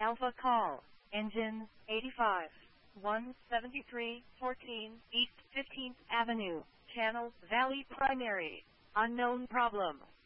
Alpha call. Engine 85. 17314 East 15th Avenue. Channel Valley Primary. Unknown problem.